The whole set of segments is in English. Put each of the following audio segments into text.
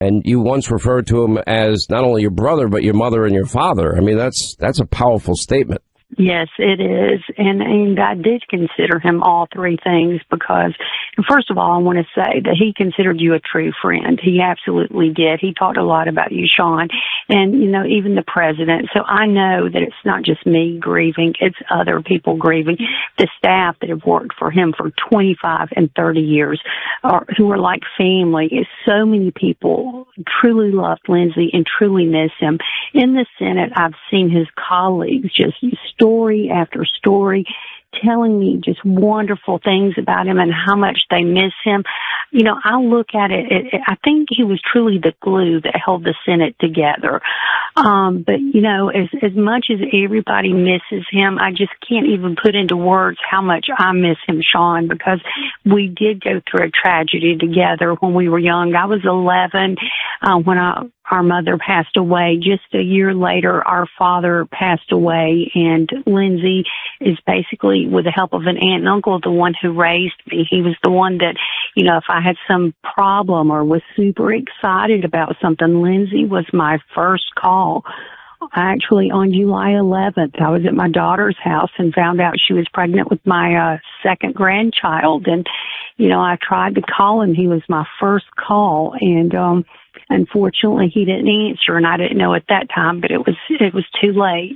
And you once referred to him as not only your brother, but your mother and your father. I mean, that's a powerful statement. Yes, it is. And I did consider him all three things because, first of all, I want to say that he considered you a true friend. He absolutely did. He talked a lot about you, Sean, and, even the president. So I know that it's not just me grieving, it's other people grieving. The staff that have worked for him for 25 and 30 years, who are like family. So many people truly loved Lindsey and truly miss him. In the Senate, I've seen his colleagues just story after story telling me just wonderful things about him and how much they miss him. I look at it, I think he was truly the glue that held the Senate together. But as much as everybody misses him, I just can't even put into words how much I miss him, Sean, because we did go through a tragedy together when we were young. I was 11 when our mother passed away. Just a year later, our father passed away, and Lindsey is basically, with the help of an aunt and uncle, the one who raised me. He was the one that, if I had some problem or was super excited about something, Lindsey was my first call. Actually, on July 11th, I was at my daughter's house and found out she was pregnant with my second grandchild. And, I tried to call him. He was my first call. And unfortunately, he didn't answer, and I didn't know at that time, but it was too late.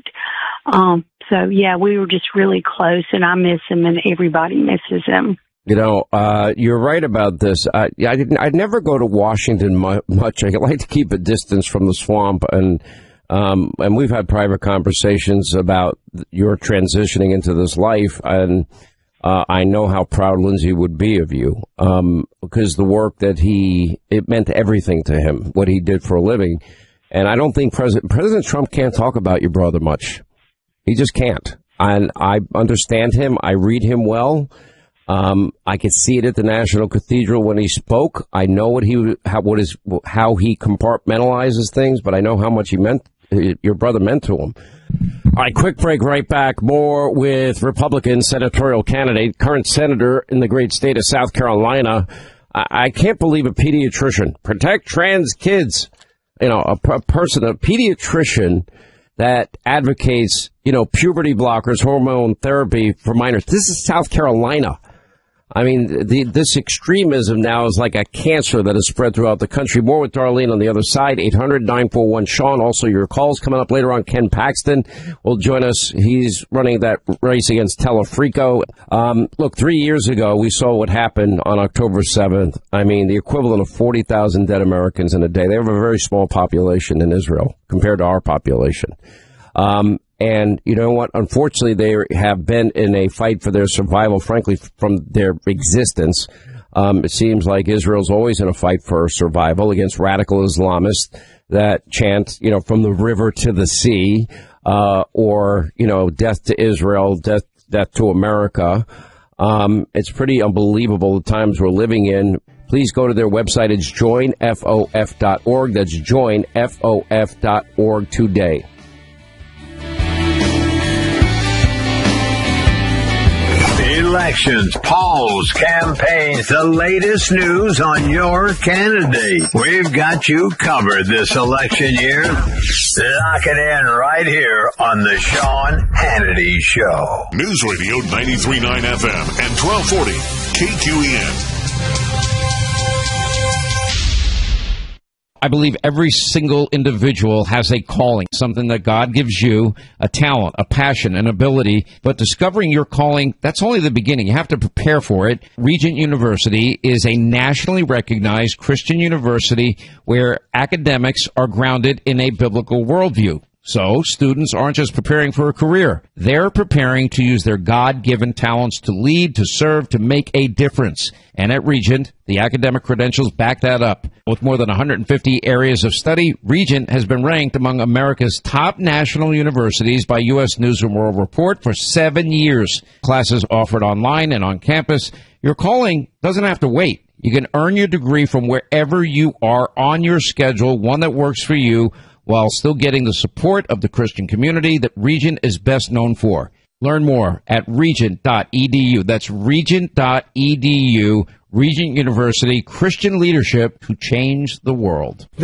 So, yeah, we were just really close, and I miss him, and everybody misses him. You're right about this. I'd never go to Washington much. I like to keep a distance from the swamp, and we've had private conversations about your transitioning into this life, and I know how proud Lindsey would be of you, because the work that it meant everything to him, what he did for a living. And I don't think President Trump can't talk about your brother much. He just can't. And I understand him. I read him well. I could see it at the National Cathedral when he spoke. I know how he compartmentalizes things, but I know how much your brother meant to him. All right, quick break, right back. More with Republican senatorial candidate, current senator in the great state of South Carolina. I can't believe a pediatrician, protect trans kids, a pediatrician that advocates, puberty blockers, hormone therapy for minors. This is South Carolina. I mean, this extremism now is like a cancer that has spread throughout the country. More with Darlene on the other side, 800-941-SEAN. Also, your calls coming up later on. Ken Paxton will join us. He's running that race against Telefrico. Look, 3 years ago, we saw what happened on October 7th. I mean, the equivalent of 40,000 dead Americans in a day. They have a very small population in Israel compared to our population. And you know what? Unfortunately, they have been in a fight for their survival, frankly, from their existence. It seems like Israel's always in a fight for survival against radical Islamists that chant, from the river to the sea, or, death to Israel, death to America. It's pretty unbelievable the times we're living in. Please go to their website. It's joinfof.org. That's joinfof.org today. Elections, polls, campaigns, the latest news on your candidate. We've got you covered this election year. Lock it in right here on the Sean Hannity Show. News Radio 93.9 FM and 1240 KQEN. I believe every single individual has a calling, something that God gives you, a talent, a passion, an ability. But discovering your calling, that's only the beginning. You have to prepare for it. Regent University is a nationally recognized Christian university where academics are grounded in a biblical worldview. So students aren't just preparing for a career. They're preparing to use their God-given talents to lead, to serve, to make a difference. And at Regent, the academic credentials back that up. With more than 150 areas of study, Regent has been ranked among America's top national universities by U.S. News & World Report for 7 years. Classes offered online and on campus. Your calling doesn't have to wait. You can earn your degree from wherever you are on your schedule, one that works for you, while still getting the support of the Christian community that Regent is best known for. Learn more at regent.edu. That's regent.edu. Regent University, Christian leadership who changed the world.